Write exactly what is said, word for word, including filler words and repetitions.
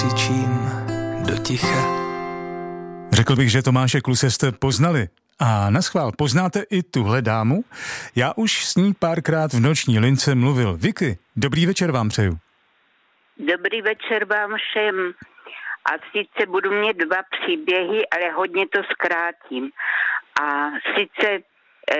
Křičím do ticha. Řekl bych, že Tomáše Kluse jste poznali. A naschvál, poznáte i tuhle dámu? Já už s ní párkrát v noční lince mluvil. Vicky, dobrý večer vám přeju. Dobrý večer vám všem. A sice budu mít dva příběhy, ale hodně to zkrátím. A sice